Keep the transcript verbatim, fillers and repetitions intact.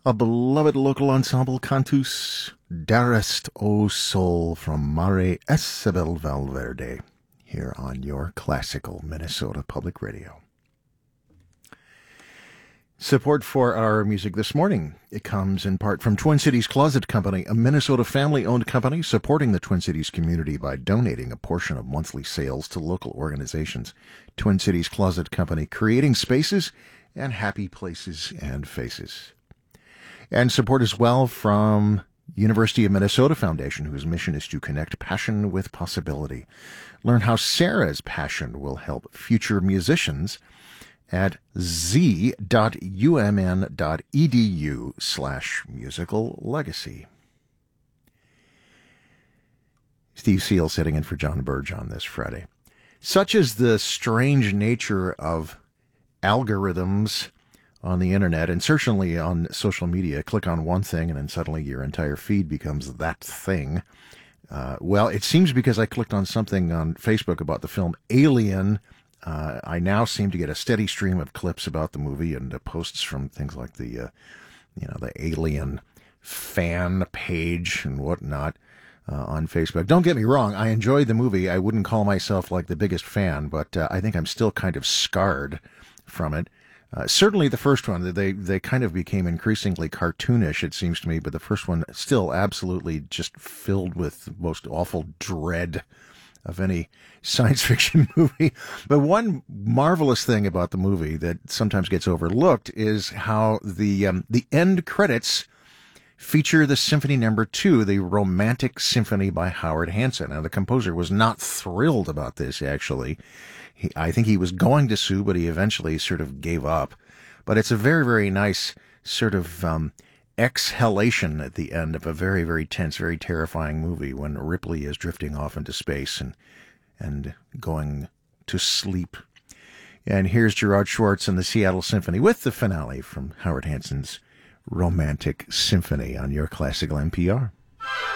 A beloved local ensemble, Cantus Darest O Sol from Mare Isabel Valverde, here on your classical Minnesota Public Radio. Support for our music this morning, it comes in part from Twin Cities Closet Company, a Minnesota family-owned company supporting the Twin Cities community by donating a portion of monthly sales to local organizations. Twin Cities Closet Company, creating spaces and happy places and faces. And support as well from University of Minnesota Foundation, whose mission is to connect passion with possibility. Learn how Sarah's passion will help future musicians at z.umn.edu slash musical legacy. Steve Seal sitting in for John Burge on this Friday. Such is the strange nature of algorithms on the internet, and certainly on social media. Click on one thing and then suddenly your entire feed becomes that thing. Uh, well, it seems because I clicked on something on Facebook about the film Alien, uh, I now seem to get a steady stream of clips about the movie and uh, posts from things like the, uh, you know, the Alien fan page and whatnot uh, on Facebook. Don't get me wrong, I enjoyed the movie. I wouldn't call myself like the biggest fan, but uh, I think I'm still kind of scarred from it. Uh, certainly the first one, they they kind of became increasingly cartoonish, it seems to me, but the first one still absolutely just filled with the most awful dread of any science fiction movie. But one marvelous thing about the movie that sometimes gets overlooked is how the um, the end credits feature the Symphony Number Two, the Romantic Symphony by Howard Hanson. Now, the composer was not thrilled about this, actually. He, I think he was going to sue, but he eventually sort of gave up. But it's a very, very nice sort of um, exhalation at the end of a very, very tense, very terrifying movie when Ripley is drifting off into space and and going to sleep. And here's Gerard Schwartz and the Seattle Symphony with the finale from Howard Hanson's Romantic Symphony on your classical N P R.